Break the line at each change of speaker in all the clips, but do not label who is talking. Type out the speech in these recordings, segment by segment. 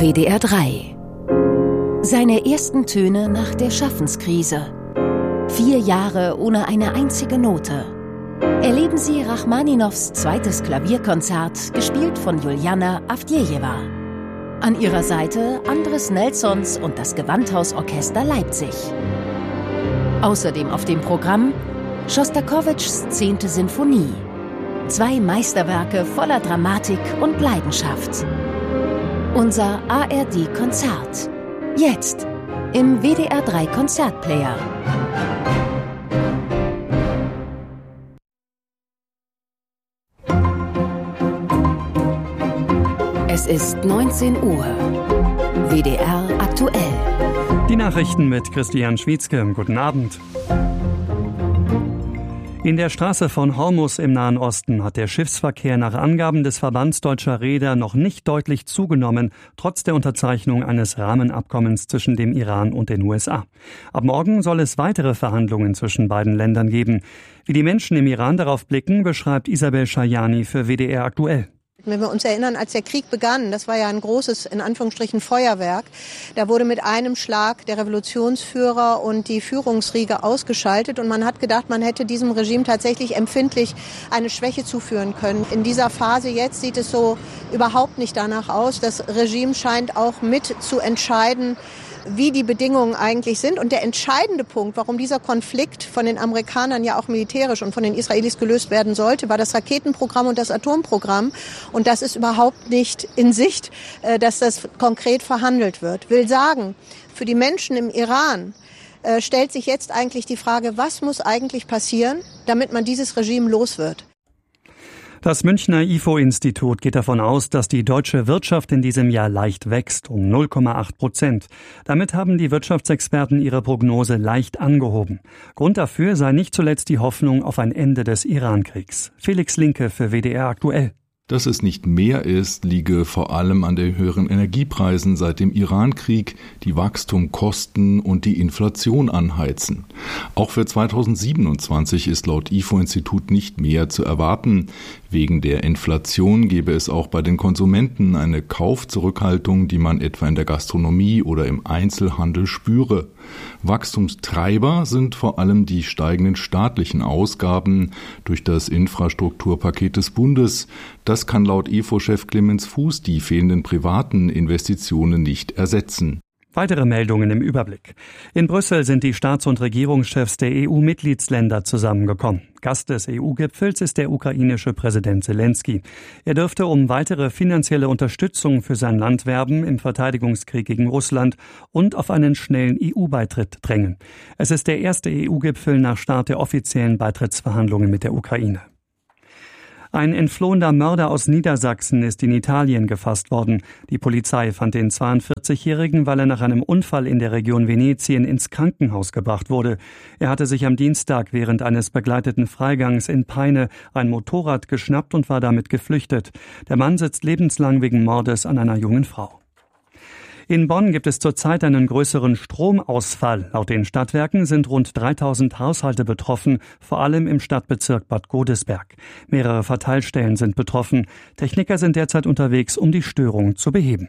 WDR 3. Seine ersten Töne nach der Schaffenskrise. 4 Jahre ohne eine einzige Note. Erleben Sie Rachmaninows zweites Klavierkonzert, gespielt von Juliana Avdjejewa. An ihrer Seite Andres Nelsons und das Gewandhausorchester Leipzig. Außerdem auf dem Programm Schostakowitschs 10. Sinfonie. 2 Meisterwerke voller Dramatik und Leidenschaft. Unser ARD-Konzert. Jetzt im WDR 3 Konzertplayer. Es ist 19 Uhr. WDR aktuell.
Die Nachrichten mit Christian Schwietzke. Guten Abend. In der Straße von Hormuz im Nahen Osten hat der Schiffsverkehr nach Angaben des Verbands deutscher Reeder noch nicht deutlich zugenommen, trotz der Unterzeichnung eines Rahmenabkommens zwischen dem Iran und den USA. Ab morgen soll es weitere Verhandlungen zwischen beiden Ländern geben. Wie die Menschen im Iran darauf blicken, beschreibt Isabel Schajani für WDR aktuell.
Wenn wir uns erinnern, als der Krieg begann, das war ja ein großes, in Anführungsstrichen, Feuerwerk, da wurde mit einem Schlag der Revolutionsführer und die Führungsriege ausgeschaltet und man hat gedacht, man hätte diesem Regime tatsächlich empfindlich eine Schwäche zuführen können. In dieser Phase jetzt sieht es so überhaupt nicht danach aus. Das Regime scheint auch mit zu entscheiden, wie die Bedingungen eigentlich sind. Und der entscheidende Punkt, warum dieser Konflikt von den Amerikanern ja auch militärisch und von den Israelis gelöst werden sollte, war das Raketenprogramm und das Atomprogramm. Und das ist überhaupt nicht in Sicht, dass das konkret verhandelt wird. Will sagen, für die Menschen im Iran stellt sich jetzt eigentlich die Frage, was muss eigentlich passieren, damit man dieses Regime los wird?
Das Münchner IFO-Institut geht davon aus, dass die deutsche Wirtschaft in diesem Jahr leicht wächst, um 0,8%. Damit haben die Wirtschaftsexperten ihre Prognose leicht angehoben. Grund dafür sei nicht zuletzt die Hoffnung auf ein Ende des Iran-Kriegs. Felix Linke für WDR aktuell.
Dass es nicht mehr ist, liege vor allem an den höheren Energiepreisen seit dem Iran-Krieg, die Wachstum, Kosten und die Inflation anheizen. Auch für 2027 ist laut IFO-Institut nicht mehr zu erwarten. Wegen der Inflation gäbe es auch bei den Konsumenten eine Kaufzurückhaltung, die man etwa in der Gastronomie oder im Einzelhandel spüre. Wachstumstreiber sind vor allem die steigenden staatlichen Ausgaben durch das Infrastrukturpaket des Bundes. Das kann laut IFO-Chef Clemens Fuß die fehlenden privaten Investitionen nicht ersetzen.
Weitere Meldungen im Überblick. In Brüssel sind die Staats- und Regierungschefs der EU-Mitgliedsländer zusammengekommen. Gast des EU-Gipfels ist der ukrainische Präsident Selenskyj. Er dürfte um weitere finanzielle Unterstützung für sein Land werben im Verteidigungskrieg gegen Russland und auf einen schnellen EU-Beitritt drängen. Es ist der erste EU-Gipfel nach Start der offiziellen Beitrittsverhandlungen mit der Ukraine. Ein entflohener Mörder aus Niedersachsen ist in Italien gefasst worden. Die Polizei fand den 42-Jährigen, weil er nach einem Unfall in der Region Venetien ins Krankenhaus gebracht wurde. Er hatte sich am Dienstag während eines begleiteten Freigangs in Peine ein Motorrad geschnappt und war damit geflüchtet. Der Mann sitzt lebenslang wegen Mordes an einer jungen Frau. In Bonn gibt es zurzeit einen größeren Stromausfall. Laut den Stadtwerken sind rund 3000 Haushalte betroffen, vor allem im Stadtbezirk Bad Godesberg. Mehrere Verteilstellen sind betroffen. Techniker sind derzeit unterwegs, um die Störung zu beheben.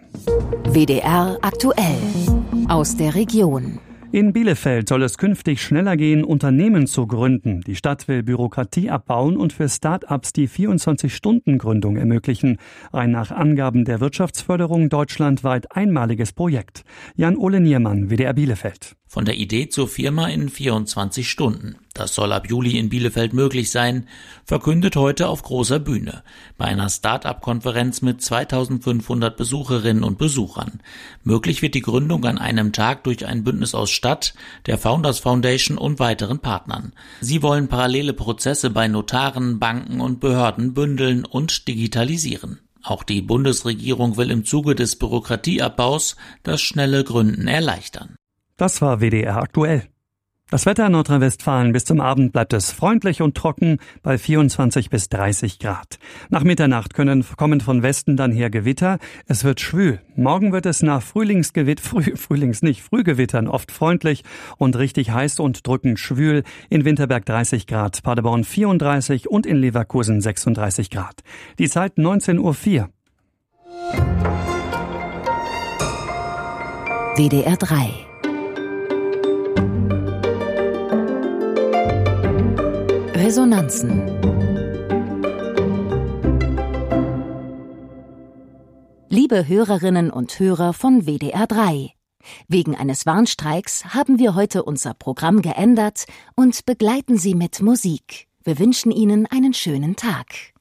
WDR aktuell. Aus der Region.
In Bielefeld soll es künftig schneller gehen, Unternehmen zu gründen. Die Stadt will Bürokratie abbauen und für Start-ups die 24-Stunden-Gründung ermöglichen. Ein nach Angaben der Wirtschaftsförderung deutschlandweit einmaliges Projekt. Jan-Ole Niermann, WDR Bielefeld.
Von der Idee zur Firma in 24 Stunden. Das soll ab Juli in Bielefeld möglich sein, verkündet heute auf großer Bühne. Bei einer Start-up-Konferenz mit 2500 Besucherinnen und Besuchern. Möglich wird die Gründung an einem Tag durch ein Bündnis aus Stadt, der Founders Foundation und weiteren Partnern. Sie wollen parallele Prozesse bei Notaren, Banken und Behörden bündeln und digitalisieren. Auch die Bundesregierung will im Zuge des Bürokratieabbaus das schnelle Gründen erleichtern.
Das war WDR aktuell. Das Wetter in Nordrhein-Westfalen: bis zum Abend bleibt es freundlich und trocken bei 24 bis 30 Grad. Nach Mitternacht kommen von Westen dann her Gewitter. Es wird schwül. Morgen wird es nach Frühgewittern oft freundlich und richtig heiß und drückend schwül. In Winterberg 30 Grad, Paderborn 34 und in Leverkusen 36 Grad. Die Zeit 19:04 Uhr.
WDR 3. Resonanzen. Liebe Hörerinnen und Hörer von WDR 3, wegen eines Warnstreiks haben wir heute unser Programm geändert und begleiten Sie mit Musik. Wir wünschen Ihnen einen schönen Tag.